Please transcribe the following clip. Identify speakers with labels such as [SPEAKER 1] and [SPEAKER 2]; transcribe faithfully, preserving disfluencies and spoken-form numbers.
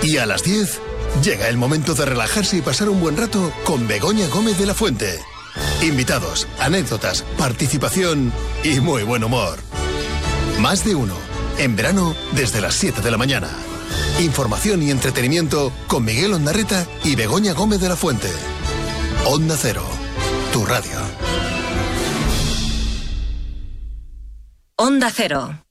[SPEAKER 1] Y a las diez, llega el momento de relajarse y pasar un buen rato con Begoña Gómez de la Fuente. Invitados, anécdotas, participación y muy buen humor. Más de uno, en verano desde las siete de la mañana. Información y entretenimiento con Miguel Ondarreta y Begoña Gómez de la Fuente. Onda Cero, tu radio.
[SPEAKER 2] Onda Cero.